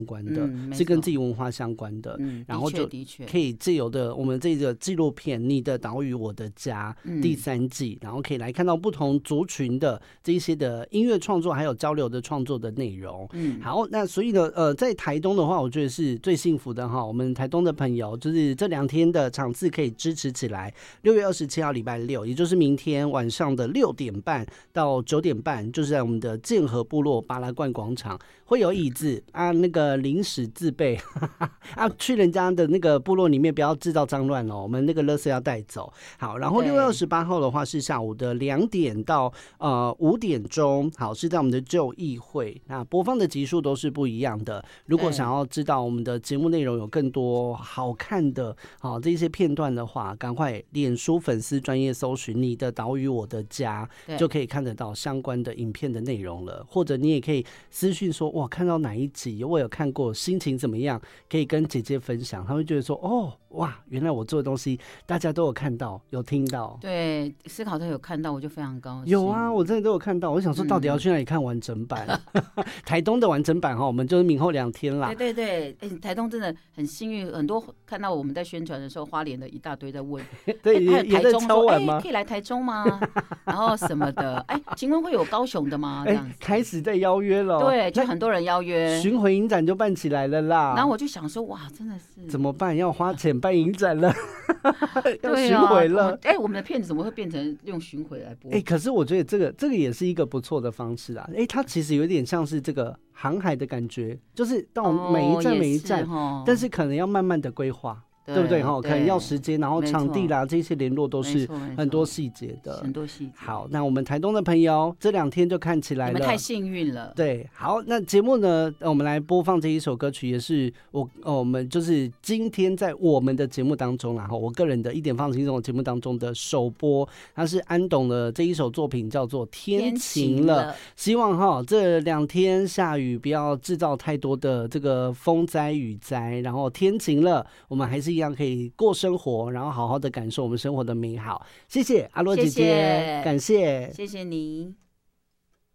关的，是跟自己文化相关的，然后就可以借由的我们这个纪录片《你的岛屿我的家》第3季，然后可以来看到不同族群的这一些的音乐创作，还有交流的创作的内容。好，那所以呢，在台东的话，我觉得是最幸福的哈。我们台东的朋友，就是这2天的场次可以支持起来。6月27号礼拜六，也就是明天晚上的6点半到9点半，就是在我们的建和部落巴拉冠广场，会有椅子啊，那个临时自备啊，去人家的那个部落里面不要制造脏乱哦，我们那个垃圾要带走。好，然后6月28号的话是下午的2点到5点钟，好，是在我们的旧议会，那播放的集数都是不一样的。如果想要知道我们的节目内容有更多好看的这些片段的话，赶快脸书粉丝专页搜寻你的岛屿我的家，就可以看得到相关的影片的内容了。或者你也可以私讯说，哇，看到哪一集我有看过，心情怎么样，可以跟姐姐分享，她会觉得说，哦，哇，原来我做的东西大家都有看到有听到。 对，思考都有看到，我就非常高兴。 有啊，我真的都有看到。我想说到底要去哪里看完整版台东的完整版我们就是明后2天啦。 对对对，台东真的很幸运，很多看到我们在宣传的时候，花莲的一大堆在问对，也在敲碗吗？ 可以来台中吗？然后什么的，请问会有高雄的吗？这样子开始在邀约了。 对，就很多人邀约， 巡回影展就办起来了啦。 然后我就想说，哇，真的是怎么办？要花钱办影展了要巡回了。 我们的片子怎么会变成用巡回来播？ 可是我觉得这个也是一个不错的方式啊。它其实有点像是这个航海的感觉，就是到每一站每一站，但是可能要慢慢的规划。对不对？可能要时间，然后场地啦，这些联络都是很多细节的， 很多细节。 好，那我们台东的朋友这2天就看起来了， 你们太幸运了。 对，好，那节目呢，我们来播放这一首歌曲，也是我们就是今天在我们的节目当中啦，我个人的一点放轻松的节目当中的首播，它是安董的这一首作品叫做《天晴了》。希望这2天下雨不要制造太多的这个风灾雨灾，然后天晴了，我们还是一样可以过生活，然后好好的感受我们生活的美好。谢谢阿洛姐姐，感谢， 谢谢你。